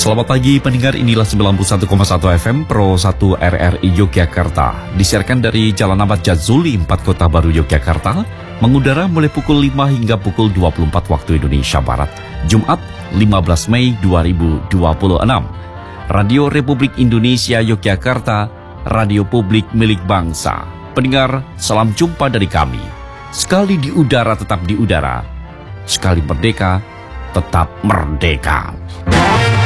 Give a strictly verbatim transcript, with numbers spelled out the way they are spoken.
Selamat pagi pendengar, inilah sembilan puluh satu koma satu F M Pro satu R R I Yogyakarta. Disiarkan dari Jalan Ahmad Jazuli, empat Kota Baru Yogyakarta. Mengudara mulai pukul lima hingga pukul dua puluh empat waktu Indonesia Barat. Jumat lima belas Mei dua ribu dua puluh enam. Radio Republik Indonesia Yogyakarta, radio publik milik bangsa. Pendengar, salam jumpa dari kami. Sekali di udara tetap di udara. Sekali merdeka tetap merdeka.